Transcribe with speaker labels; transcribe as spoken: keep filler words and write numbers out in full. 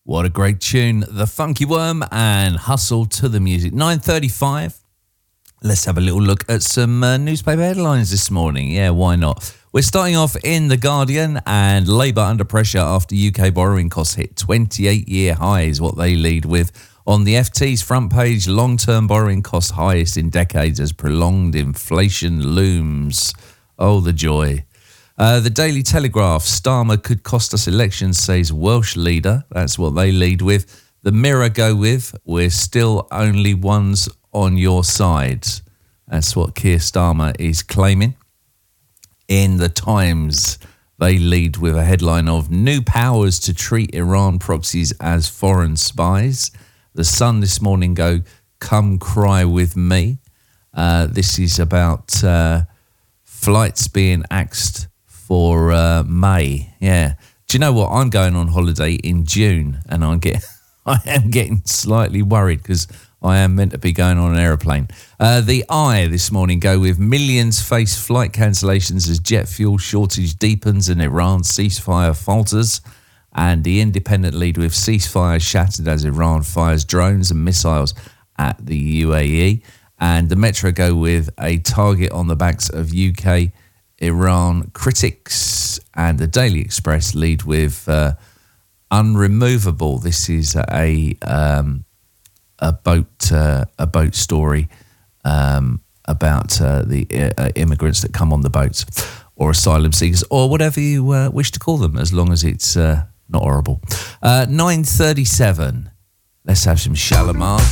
Speaker 1: What a great tune. The Funky Worm and Hustle to the Music. nine thirty-five. Let's have a little look at some uh, newspaper headlines this morning. Yeah, why not? We're starting off in The Guardian, and Labour under pressure after U K borrowing costs hit twenty-eight year highs, what they lead with. On the F T's front page, long-term borrowing costs highest in decades as prolonged inflation looms. Oh, the joy. Uh, the Daily Telegraph, Starmer could cost us elections, says Welsh leader. That's what they lead with. The Mirror go with, we're still only ones on your side. That's what Keir Starmer is claiming. In the Times, they lead with a headline of new powers to treat Iran proxies as foreign spies. The Sun this morning go, come cry with me. Uh, this is about uh, flights being axed for uh, May. Yeah. Do you know what? I'm going on holiday in June, and I get, I am getting slightly worried because I am meant to be going on an aeroplane. Uh, the Eye this morning go with millions face flight cancellations as jet fuel shortage deepens and Iran ceasefire falters. And the Independent lead with ceasefire shattered as Iran fires drones and missiles at the U A E. And the Metro go with a target on the backs of U K Iran critics. And the Daily Express lead with uh, unremovable. This is a um, a boat uh, a boat story um, about uh, the uh, immigrants that come on the boats, or asylum seekers, or whatever you uh, wish to call them, as long as it's uh, not horrible. Uh, nine thirty-seven. Let's have some Shalimar.